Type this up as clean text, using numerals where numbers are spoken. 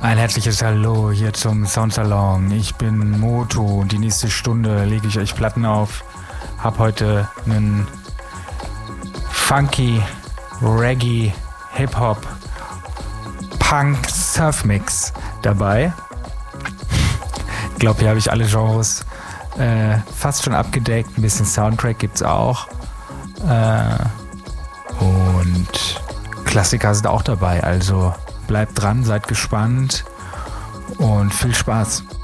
Ein herzliches Hallo hier zum Soundsalon. Ich bin Moto und die nächste Stunde lege ich euch Platten auf. Hab heute einen funky, Reggae, Hip-Hop, Punk, Surf-Mix dabei. Ich glaube, hier habe ich alle Genres fast schon abgedeckt. Ein bisschen Soundtrack gibt's auch. Und Klassiker sind auch dabei. Also bleibt dran, seid gespannt und viel Spaß.